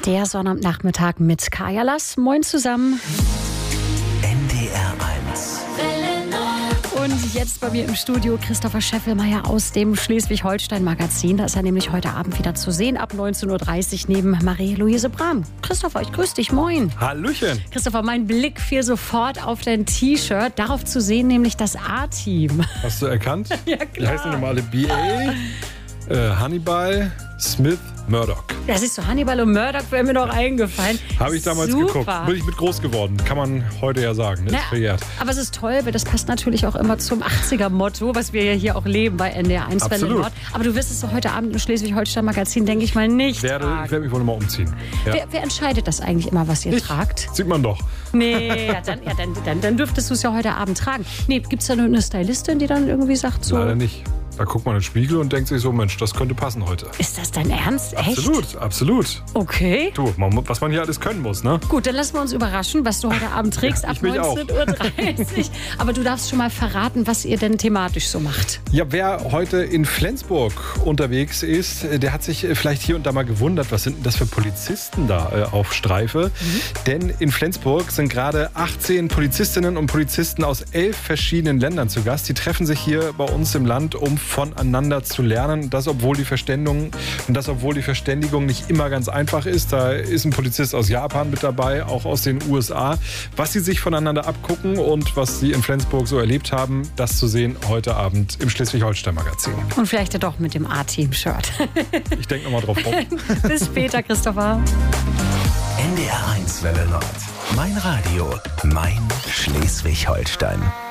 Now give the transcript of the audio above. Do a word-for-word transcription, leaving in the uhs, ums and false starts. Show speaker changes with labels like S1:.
S1: Der Sonnabendnachmittag mit Kaya Lass. Moin zusammen.
S2: N D R eins.
S1: Und jetzt bei mir im Studio Christopher Scheffelmeier aus dem Schleswig-Holstein-Magazin. Da ist er nämlich heute Abend wieder zu sehen, ab neunzehn Uhr dreißig neben Marie-Louise Brahm. Christopher, ich grüße dich, moin.
S3: Hallöchen.
S1: Christopher, mein Blick fiel sofort auf dein T-Shirt. Darauf zu sehen nämlich das A-Team.
S3: Hast du erkannt?
S1: Ja, klar.
S3: Die heißen normale B A, äh, Hannibal, Smith, Murdoch.
S1: Ja, siehst du, Hannibal und Murdoch wären mir noch eingefallen.
S3: Habe ich damals
S1: Super.
S3: geguckt. Bin ich mit groß geworden. Kann man heute ja sagen. Ne?
S1: Na,
S3: ist verjährt.
S1: aber es ist toll, weil das passt natürlich auch immer zum achtziger-Motto, was wir ja hier auch leben bei N D R eins Welle
S3: Absolut.
S1: Nord. Aber du wirst es so heute Abend im Schleswig-Holstein-Magazin, denke ich mal, nicht
S3: Ich werde,
S1: tragen.
S3: ich werde mich wohl mal umziehen. Ja.
S1: Wer, wer entscheidet das eigentlich immer, was ihr
S3: Ich.
S1: tragt?
S3: Sieht man doch.
S1: Nee, ja, dann, ja, dann, dann, dann dürftest du es ja heute Abend tragen. Nee, gibt es da nur eine Stylistin, die dann irgendwie sagt so...
S3: Leider nicht. Da guckt man in den Spiegel und denkt sich so, Mensch, das könnte passen heute.
S1: Ist das dein Ernst? Echt?
S3: Absolut, absolut.
S1: Okay.
S3: Du, man, was man hier alles können muss, ne?
S1: Gut, dann lassen wir uns überraschen, was du heute Abend trägst
S3: Ja,
S1: ab
S3: ich mich auch.
S1: neunzehn Uhr dreißig. Aber du darfst schon mal verraten, was ihr denn thematisch so macht.
S3: Ja, wer heute in Flensburg unterwegs ist, der hat sich vielleicht hier und da mal gewundert, was sind denn das für Polizisten da äh, auf Streife? Mhm. Denn in Flensburg sind gerade achtzehn Polizistinnen und Polizisten aus elf verschiedenen Ländern zu Gast. Die treffen sich hier bei uns im Land, um voneinander zu lernen. Das, obwohl die Verständigung, und das, obwohl die Verständigung nicht immer ganz einfach ist. Da ist ein Polizist aus Japan mit dabei, auch aus den U S A. Was sie sich voneinander abgucken und was sie in Flensburg so erlebt haben, das zu sehen heute Abend im Schleswig-Holstein-Magazin.
S1: Und vielleicht ja doch mit dem A-Team-Shirt.
S3: Ich denke nochmal drauf rum.
S1: Bis später, Christopher.
S2: N D R eins Welle Nord. Mein Radio, mein Schleswig-Holstein.